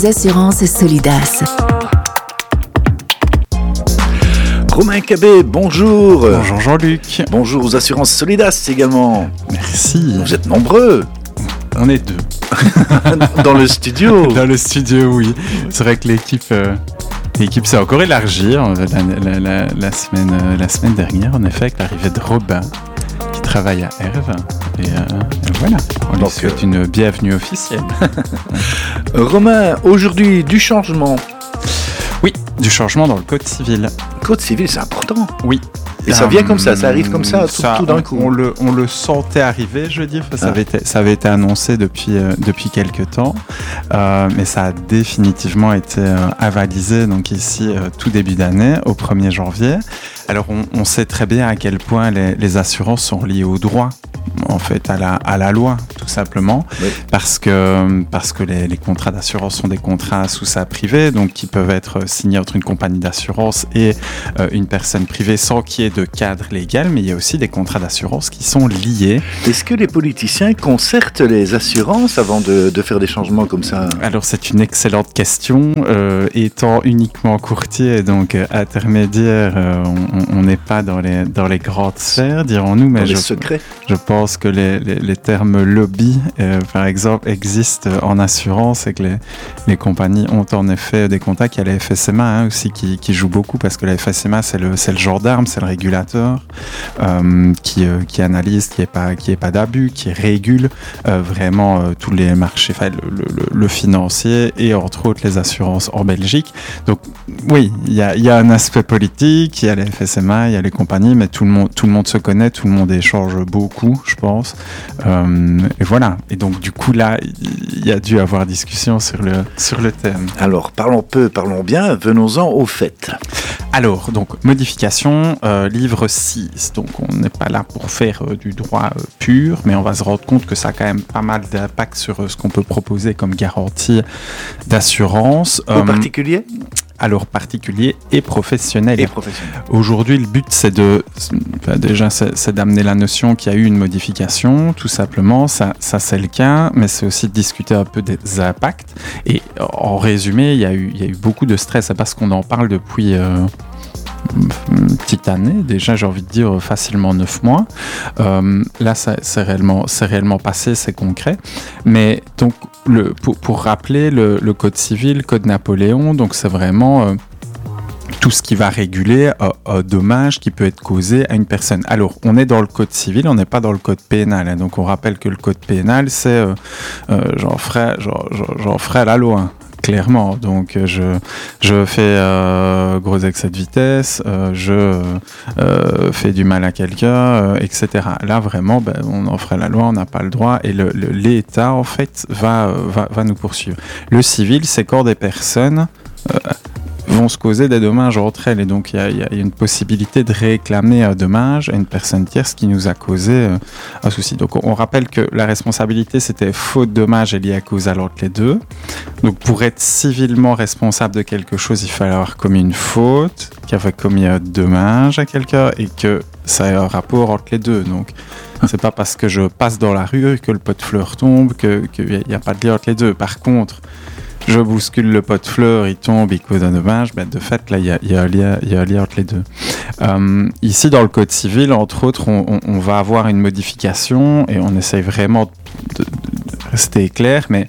Assurances Solidas. Romain Cabé, bonjour. Bonjour Jean-Luc. Bonjour aux Assurances Solidas également. Merci. Vous êtes nombreux. On est deux. Dans le studio. Dans le studio, oui. C'est vrai que l'équipe s'est encore élargie la semaine dernière, en effet, avec l'arrivée de Robin, qui travaille à Herve. Et voilà, on lui souhaite une bienvenue officielle. Romain, aujourd'hui, du changement. Oui, du changement dans le Code civil. Code civil, c'est important. Oui. Et ça vient comme ça arrive comme ça, tout d'un coup. On le sentait arriver, je veux dire. Ça avait été annoncé depuis quelques temps, mais ça a définitivement été avalisé donc ici tout début d'année, au 1er janvier. Alors on sait très bien à quel point les assurances sont liées au droit, en fait, à la loi, tout simplement, oui. parce que les contrats d'assurance sont des contrats sous sa privée, donc qui peuvent être signés entre une compagnie d'assurance et une personne privée sans qu'il y ait de cadre légal, mais il y a aussi des contrats d'assurance qui sont liés. Est-ce que les politiciens concertent les assurances avant de faire des changements comme ça ? Alors c'est une excellente question. Étant uniquement courtier, donc intermédiaire, on n'est pas dans les grandes sphères, dirons-nous, mais je pense que les termes lobby, par exemple, existent en assurance et que les compagnies ont en effet des contacts. Il y a la FSMA aussi qui joue beaucoup, parce que la FSMA c'est le gendarme, c'est le régulateur qui analyse qu'il n'y ait pas d'abus, qui régule vraiment tous les marchés, le financier et entre autres les assurances en Belgique. Donc oui, il y a un aspect politique, il y a la FSMA, il y a les compagnies, mais tout le monde se connaît, tout le monde échange beaucoup, je pense. Et voilà. Et donc du coup là, il y a dû avoir discussion sur le thème. Alors parlons peu, parlons bien, venons-en au fait. Alors, donc, modification, livre 6. Donc, on n'est pas là pour faire du droit pur, mais on va se rendre compte que ça a quand même pas mal d'impact sur ce qu'on peut proposer comme garantie d'assurance. Au particulier ? Alors, particulier et professionnel. Aujourd'hui, le but, c'est d'amener la notion qu'il y a eu une modification, tout simplement. Ça c'est le cas, mais c'est aussi de discuter un peu des impacts. Et en résumé, il y a eu beaucoup de stress. C'est parce qu'on en parle depuis une petite année. Déjà, j'ai envie de dire facilement 9 mois. Là, c'est réellement passé, c'est concret. Mais donc, pour rappeler, le Code civil, Code Napoléon, donc c'est vraiment tout ce qui va réguler un dommage qui peut être causé à une personne. Alors, on est dans le Code civil, on n'est pas dans le Code pénal. Hein. Donc, on rappelle que le Code pénal, c'est j'en ferai la loi. Clairement, donc je fais gros excès de vitesse, je fais du mal à quelqu'un, etc. Là vraiment, on en ferait la loi, on n'a pas le droit, et l'État en fait va nous poursuivre. Le civil, c'est quand des personnes vont se causer des dommages entre elles, et donc il y a une possibilité de réclamer un dommage à une personne tierce qui nous a causé un souci. Donc on rappelle que la responsabilité, c'était faute, dommage et lien causal entre les deux. Donc pour être civilement responsable de quelque chose, il fallait avoir commis une faute, qu'il avait commis un dommage à quelqu'un et que ça ait un rapport entre les deux. Donc c'est pas parce que je passe dans la rue que le pot de fleurs tombe qu'il n'y a pas de lien entre les deux. Par contre, je bouscule le pot de fleurs, il tombe, il cause un dommage, de fait, là, il y a un lien entre les deux. Ici, dans le Code civil, entre autres, on va avoir une modification et on essaye vraiment de rester clair, mais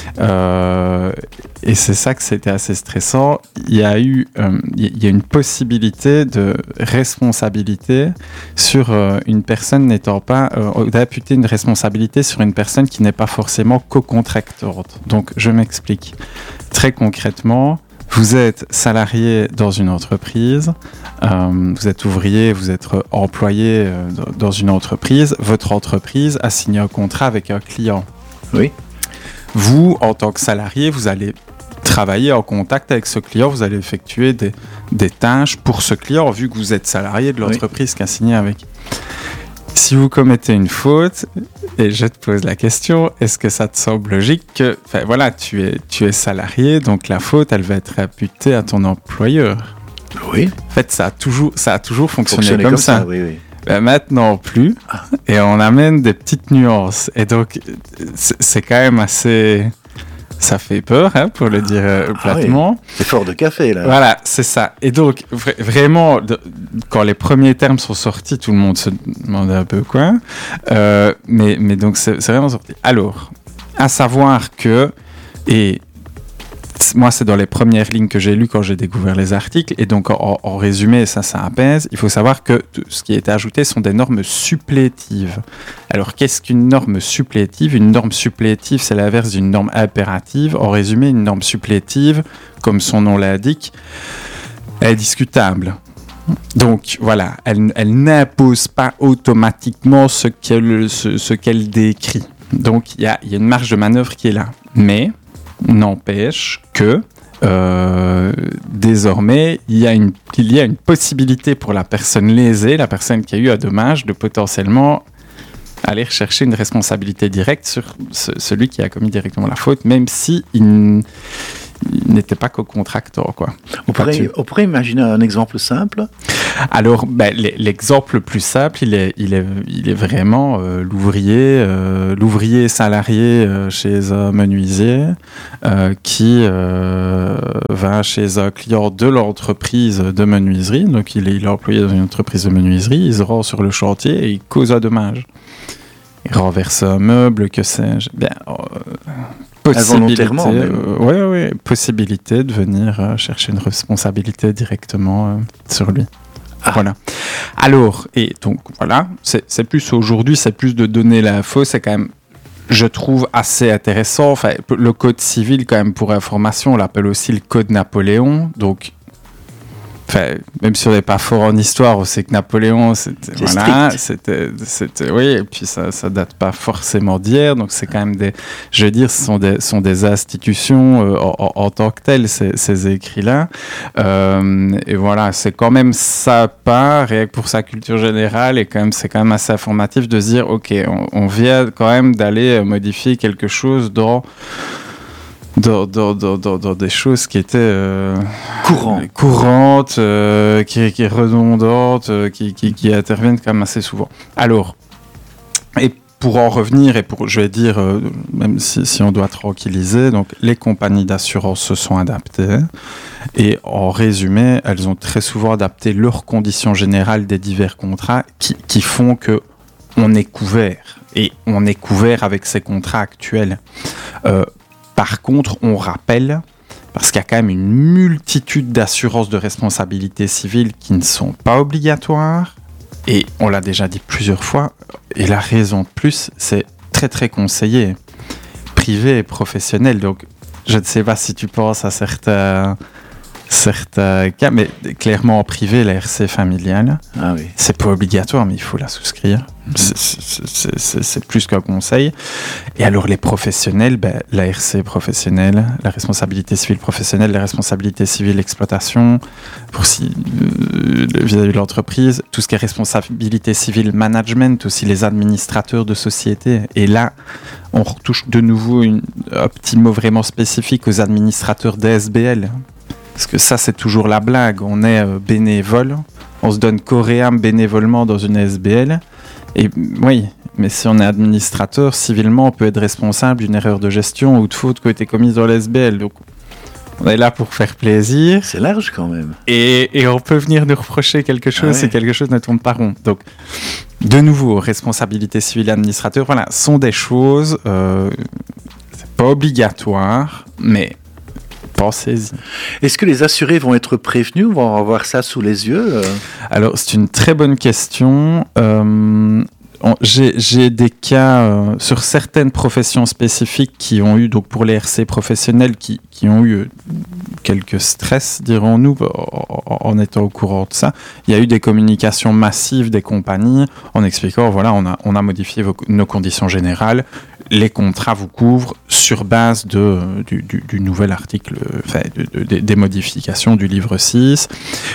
et c'est ça que c'était assez stressant. Il y a une possibilité de responsabilité sur une personne n'étant pas d'imputer une responsabilité sur une personne qui n'est pas forcément co-contractante. Donc je m'explique. Très concrètement, vous êtes salarié dans une entreprise, vous êtes ouvrier, vous êtes employé dans une entreprise, votre entreprise a signé un contrat avec un client. Oui. Vous, en tant que salarié, vous allez travailler en contact avec ce client, vous allez effectuer des tâches pour ce client, vu que vous êtes salarié de l'entreprise qui a signé avec. Si vous commettez une faute, et je te pose la question, est-ce que ça te semble logique que, tu es salarié, donc la faute, elle va être imputée à ton employeur? Oui. En fait, ça a toujours fonctionné comme ça. Oui. Maintenant plus, et on amène des petites nuances. Et donc, c'est quand même assez ça fait peur, hein, pour le dire platement. Oui. C'est fort de café, là. Voilà, c'est ça. Et donc, vraiment, quand les premiers termes sont sortis, tout le monde se demandait un peu quoi. Mais donc, c'est vraiment sorti. Alors, à savoir que... Et moi, c'est dans les premières lignes que j'ai lues quand j'ai découvert les articles. Et donc, en résumé, ça apaise. Il faut savoir que ce qui a été ajouté sont des normes supplétives. Alors, qu'est-ce qu'une norme supplétive ? Une norme supplétive, c'est l'inverse d'une norme impérative. En résumé, une norme supplétive, comme son nom l'indique, est discutable. Donc, voilà, elle n'impose pas automatiquement ce qu'elle décrit. Donc, il y a une marge de manœuvre qui est là. Mais... n'empêche que désormais, il y a une possibilité pour la personne lésée, la personne qui a eu un dommage, de potentiellement aller rechercher une responsabilité directe sur celui qui a commis directement la faute, même si il n'était pas co-contractant, quoi. On pourrait imaginer un exemple simple. Alors, l'exemple le plus simple, il est vraiment l'ouvrier salarié chez un menuisier qui va chez un client de l'entreprise de menuiserie. Donc, il est employé dans une entreprise de menuiserie, il se rend sur le chantier et il cause un dommage. Il renverse un meuble, que sais-je. Possibilité de venir chercher une responsabilité directement sur lui. Voilà. Alors, et donc voilà, c'est plus aujourd'hui, c'est plus de donner l'info, c'est quand même, je trouve, assez intéressant. Enfin, le code civil, quand même, pour information, on l'appelle aussi le code Napoléon. Donc, même si on n'est pas fort en histoire, on sait que Napoléon, c'était oui, et puis ça date pas forcément d'hier, donc c'est quand même ce sont des institutions en tant que telles, ces écrits-là, et voilà, c'est quand même sa part, et pour sa culture générale, et c'est quand même assez informatif de se dire, ok, on vient quand même d'aller modifier quelque chose dans des choses qui étaient courantes, qui redondantes, qui interviennent quand même assez souvent. Alors, et pour en revenir, et je vais dire, même si on doit tranquilliser, donc les compagnies d'assurance se sont adaptées, et en résumé, elles ont très souvent adapté leurs conditions générales des divers contrats qui font que on est couvert, et on est couvert avec ces contrats actuels. Par contre, on rappelle, parce qu'il y a quand même une multitude d'assurances de responsabilité civile qui ne sont pas obligatoires, et on l'a déjà dit plusieurs fois, et la raison de plus, c'est très très conseillé, privé et professionnel. Donc, je ne sais pas si tu penses à certains cas, mais clairement en privé, la RC familiale, c'est pas obligatoire, mais il faut la souscrire. C'est plus qu'un conseil. Et alors les professionnels, la RC professionnelle, la responsabilité civile professionnelle, la responsabilité civile exploitation, vis-à-vis de l'entreprise, tout ce qui est responsabilité civile management, aussi les administrateurs de société. Et là, on retouche de nouveau un petit mot vraiment spécifique aux administrateurs d'ASBL. Parce que ça, c'est toujours la blague. On est bénévole, on se donne corps et âme bénévolement dans une SBL. Et oui, mais si on est administrateur, civilement, on peut être responsable d'une erreur de gestion ou de faute qui a été commise dans l'SBL. Donc, on est là pour faire plaisir. C'est large quand même. Et on peut venir nous reprocher quelque chose si quelque chose ne tourne pas rond. Donc, de nouveau, responsabilité civile et administrateur, voilà, sont des choses, c'est pas obligatoire, mais pensez-y. Est-ce que les assurés vont être prévenus ou vont avoir ça sous les yeux Alors, c'est une très bonne question. J'ai des cas sur certaines professions spécifiques qui ont eu, donc pour les RC professionnels, qui ont eu quelques stress, dirons-nous, en étant au courant de ça. Il y a eu des communications massives des compagnies en expliquant, voilà, on a modifié nos conditions générales, les contrats vous couvrent sur base du nouvel article, des modifications du livre 6.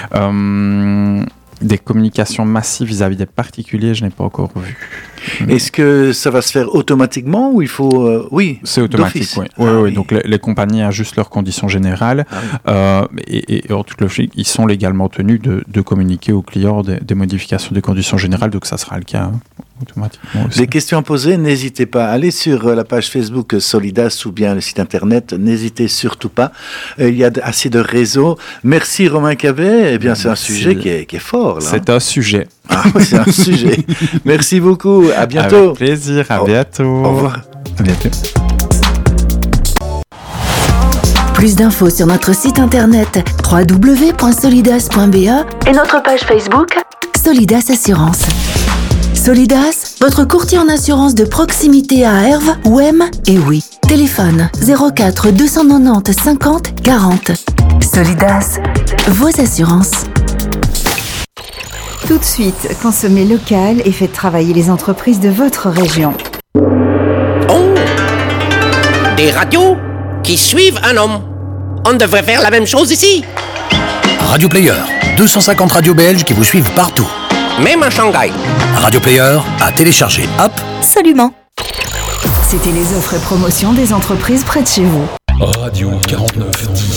Des communications massives vis-à-vis des particuliers, je n'ai pas encore vu. Est-ce que ça va se faire automatiquement ou il faut... oui, c'est automatique, oui. Oui. Donc les compagnies ajustent leurs conditions générales et en toute logique, ils sont légalement tenus de communiquer aux clients des modifications des conditions générales, donc ça sera le cas automatiquement aussi. Des questions à poser, n'hésitez pas. Allez sur la page Facebook Solidas ou bien le site internet, n'hésitez surtout pas. Il y a assez de réseaux. Merci Romain Cabet. Eh bien, c'est un sujet qui est fort. Là. C'est un sujet. Ah, c'est un sujet. Merci beaucoup. À bientôt. Avec plaisir. À bientôt. Au revoir. À bientôt. Plus d'infos sur notre site internet www.solidas.be et notre page Facebook Solidas Assurance. Solidas, votre courtier en assurance de proximité à Herve, Ouem et Oui. Téléphone 04 290 50 40. Solidas, vos assurances. Tout de suite, consommez local et faites travailler les entreprises de votre région. Oh! Des radios qui suivent un homme. On devrait faire la même chose ici. Radio Player, 250 radios belges qui vous suivent partout. Même à Shanghai. Radio Player, à télécharger. Hop. Absolument. C'était les offres et promotions des entreprises près de chez vous. Radio 4910.